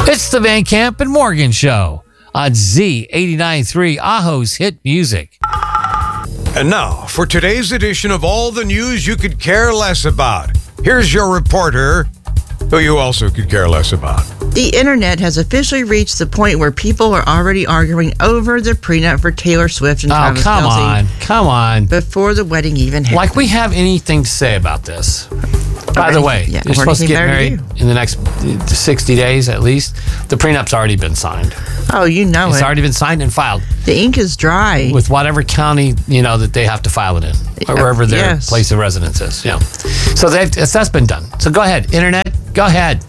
It's the Van Camp and Morgan Show on Z89.3, Aho's Hit Music. And now, for today's edition of all the news you could care less about, here's your reporter, who you also could care less about. The internet has officially reached the point where people are already arguing over the prenup for Taylor Swift and Travis Kelce. Come on. Before the wedding even happened. Like we have anything to say about this. By the way, yeah, you're supposed to get married in the next 60 days at least. The prenup's already been signed. Oh, you know It's already been signed and filed. The ink is dry. With whatever county, that they have to file it in. Or wherever their place of residence is. Yeah. So that's been done. So go ahead, internet. Go ahead.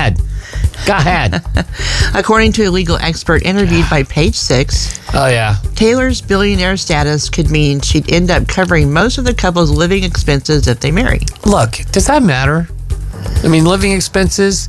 According to a legal expert interviewed by Page Six, Taylor's billionaire status could mean she'd end up covering most of the couple's living expenses if they marry. Look, does that matter? I mean, living expenses,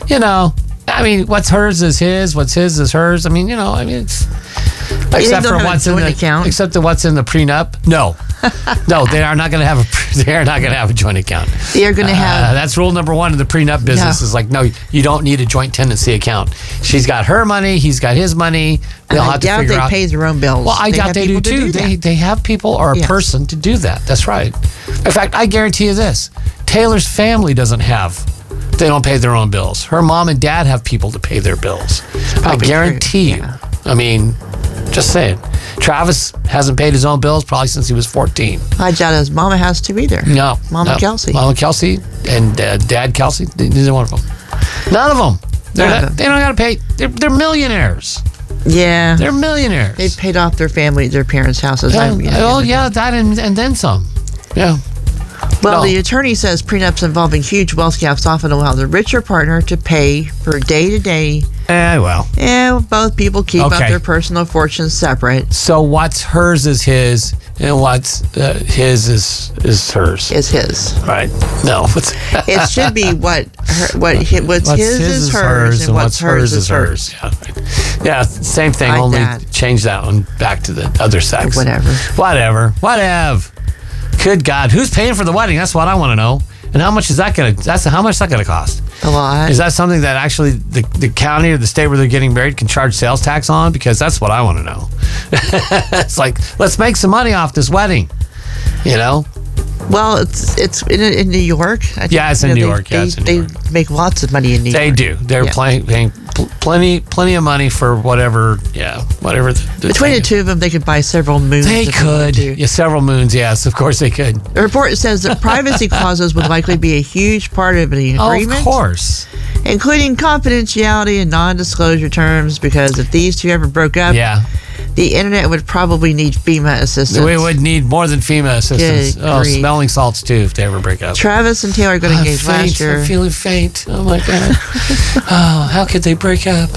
what's hers is his, what's his is hers. It's except for what's in the account. Except for what's in the prenup. No, they are not going to have a joint account. They are going to have. That's rule number one in the prenup business. Is like, no, you don't need a joint tenancy account. She's got her money. He's got his money. They'll have to figure out. They pay their own bills. Well, I doubt they do too. They have people or a person to do that. That's right. In fact, I guarantee you this: Taylor's family doesn't have. They don't pay their own bills. Her mom and dad have people to pay their bills. I guarantee you. I mean, just saying. Travis hasn't paid his own bills probably since he was 14. I doubt his mama has to either. No. Mama Kelce. Mama Kelce and Dad Kelce. Neither one of them. None of them. They don't got to pay. They're millionaires. Yeah. They're millionaires. They paid off their parents' houses. That and then some. Yeah. Well, the attorney says prenups involving huge wealth gaps often allow the richer partner to pay for day-to-day. Both people keep up their personal fortunes separate. So what's hers is his, and what's his is hers. Is his. Right. No. It should be what's his is hers, and what's hers is hers. Yeah, same thing, only change that one back to the other sex. Whatever. Good God, who's paying for the wedding? That's what I want to know. And how much is that going to? How much is that going to cost? A lot. Is that something that actually the county or the state where they're getting married can charge sales tax on? Because that's what I want to know. It's like, let's make some money off this wedding. Well, it's in New York. It's in New York. They make lots of money in New York. They do. They're paying plenty of money for whatever. Whatever. Between the two of them, they could buy several moons. They could. Several moons. Yes, of course they could. The report says that privacy clauses would likely be a huge part of the agreement. Of course. Including confidentiality and non-disclosure terms, because if these two ever broke up, the internet would probably need FEMA assistance. We would need more than FEMA assistance. Smelling salts too if they ever break up. Travis and Taylor got engaged last year. I'm feeling faint. Oh my God. Oh, how could they break up?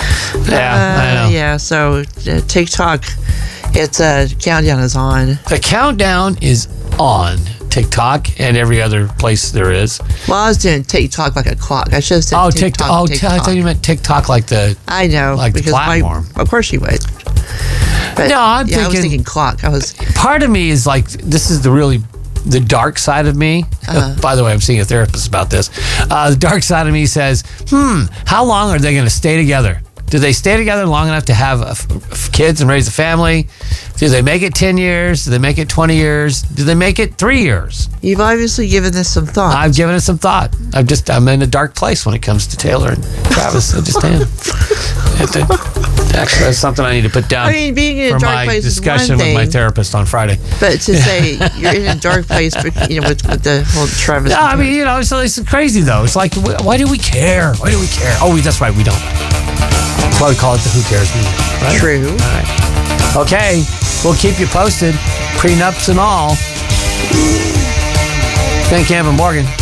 I know. So TikTok, it's countdown is on. The countdown is on TikTok and every other place there is. Well, I was doing TikTok like a clock. I should have said TikTok. I thought you meant TikTok like the. I know, like the platform. Of course you would. But, no, I was thinking clock. Part of me is like, this is the dark side of me. By the way, I'm seeing a therapist about this. The dark side of me says, how long are they going to stay together? Do they stay together long enough to have kids and raise a family? Do they make it 10 years? Do they make it 20 years? Do they make it 3 years? You've obviously given this some thought. I've given it some thought. I'm in a dark place when it comes to Taylor and Travis. I just am. Actually, that's something I need to put down. Being in a dark place discussion is one thing, with my therapist on Friday. But to say you're in a dark place, with the whole Travis. No, so it's crazy though. It's like, why do we care? Why do we care? Oh, that's right, we don't. That's why we call it the Who Cares Meeting. Right? True. All right. Okay, we'll keep you posted. Prenups and all. Van Camp and Morgan.